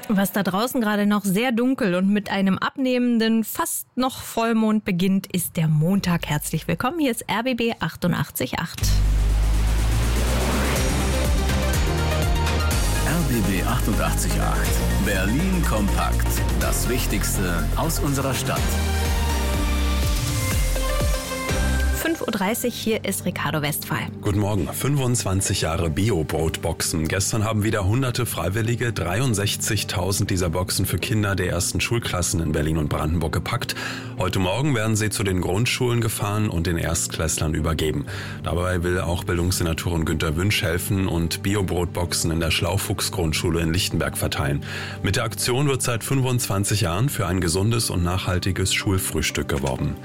Was da draußen gerade noch sehr dunkel und mit einem abnehmenden, fast noch Vollmond beginnt, ist der Montag. Herzlich willkommen, hier ist RBB 88.8. RBB 88.8. Berlin kompakt. Das Wichtigste aus unserer Stadt. 5.30 Uhr, hier ist Ricardo Westphal. Guten Morgen. 25 Jahre Bio-Brotboxen. Gestern haben wieder hunderte Freiwillige 63.000 dieser Boxen für Kinder der ersten Schulklassen in Berlin und Brandenburg gepackt. Heute Morgen werden sie zu den Grundschulen gefahren und den Erstklässlern übergeben. Dabei will auch Bildungssenatorin Günter Wünsch helfen und Bio-Brotboxen in der Schlaufuchs-Grundschule in Lichtenberg verteilen. Mit der Aktion wird seit 25 Jahren für ein gesundes und nachhaltiges Schulfrühstück geworben.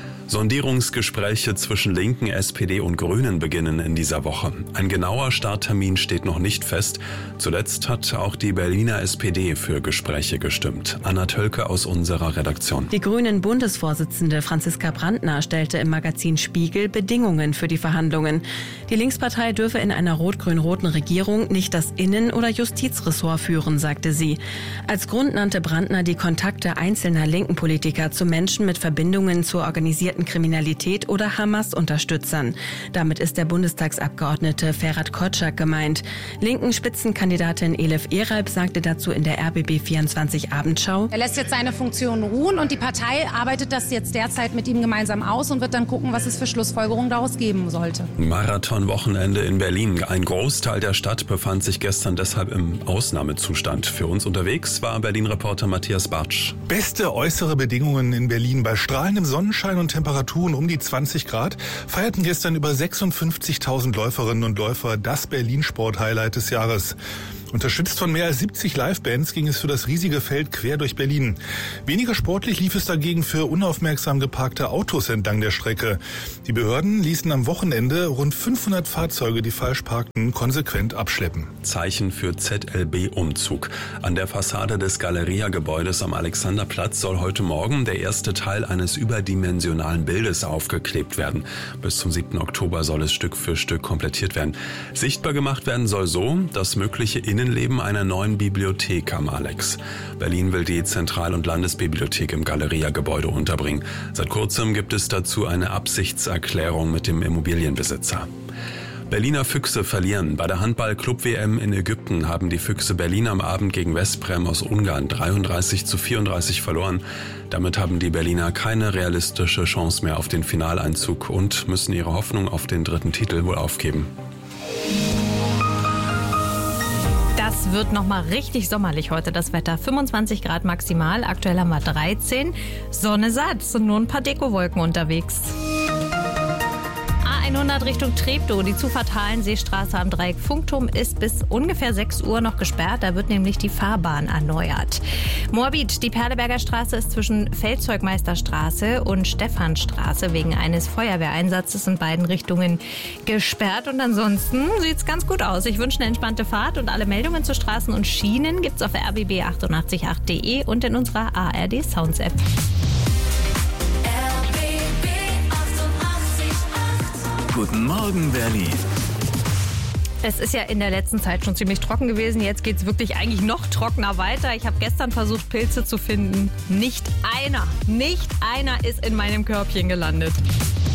Sondierungsgespräche zwischen Linken, SPD und Grünen beginnen in dieser Woche. Ein genauer Starttermin steht noch nicht fest. Zuletzt hat auch die Berliner SPD für Gespräche gestimmt. Anna Tölke aus unserer Redaktion. Die Grünen-Bundesvorsitzende Franziska Brandner stellte im Magazin Spiegel Bedingungen für die Verhandlungen. Die Linkspartei dürfe in einer rot-grün-roten Regierung nicht das Innen- oder Justizressort führen, sagte sie. Als Grund nannte Brandner die Kontakte einzelner linken Politiker zu Menschen mit Verbindungen zur organisierten Kriminalität oder Hamas-Unterstützern. Damit ist der Bundestagsabgeordnete Ferhat Kotschak gemeint. Linken Spitzenkandidatin Elif Eralp sagte dazu in der RBB 24 Abendschau: Er lässt jetzt seine Funktion ruhen und die Partei arbeitet das jetzt derzeit mit ihm gemeinsam aus und wird dann gucken, was es für Schlussfolgerungen daraus geben sollte. Marathonwochenende in Berlin. Ein Großteil der Stadt befand sich gestern deshalb im Ausnahmezustand. Für uns unterwegs war Berlin-Reporter Matthias Bartsch. Beste äußere Bedingungen in Berlin. Bei strahlendem Sonnenschein und Temperaturen um die 20 Grad feierten gestern über 56.000 Läuferinnen und Läufer das Berlin-Sport-Highlight des Jahres. Unterstützt von mehr als 70 Livebands ging es für das riesige Feld quer durch Berlin. Weniger sportlich lief es dagegen für unaufmerksam geparkte Autos entlang der Strecke. Die Behörden ließen am Wochenende rund 500 Fahrzeuge, die falsch parkten, konsequent abschleppen. Zeichen für ZLB-Umzug. An der Fassade des Galeria-Gebäudes am Alexanderplatz soll heute Morgen der erste Teil eines überdimensionalen Bildes aufgeklebt werden. Bis zum 7. Oktober soll es Stück für Stück komplettiert werden. Sichtbar gemacht werden soll so, dass mögliche Innenleben einer neuen Bibliothek am Alex. Berlin will die Zentral- und Landesbibliothek im Galeria-Gebäude unterbringen. Seit kurzem gibt es dazu eine Absichtserklärung mit dem Immobilienbesitzer. Berliner Füchse verlieren. Bei der Handball-Club-WM in Ägypten haben die Füchse Berlin am Abend gegen Westbrem aus Ungarn 33:34 verloren. Damit haben die Berliner keine realistische Chance mehr auf den Finaleinzug und müssen ihre Hoffnung auf den dritten Titel wohl aufgeben. Das wird nochmal richtig sommerlich heute, das Wetter. 25 Grad maximal, aktuell haben wir 13. Sonne satt, sind nur ein paar Dekowolken unterwegs. A100 Richtung Treptow, die Zufahrt Halenseestraße am Dreieck Funkturm ist bis ungefähr 6 Uhr noch gesperrt. Da wird nämlich die Fahrbahn erneuert. Moabit, die Perleberger Straße ist zwischen Feldzeugmeisterstraße und Stephanstraße wegen eines Feuerwehreinsatzes in beiden Richtungen gesperrt. Und ansonsten sieht's ganz gut aus. Ich wünsche eine entspannte Fahrt und alle Meldungen zu Straßen und Schienen gibt's auf rbb888.de und in unserer ARD Sounds App. Guten Morgen, Berlin. Es ist ja in der letzten Zeit schon ziemlich trocken gewesen. Jetzt geht's wirklich eigentlich noch trockener weiter. Ich habe gestern versucht, Pilze zu finden. Nicht einer ist in meinem Körbchen gelandet.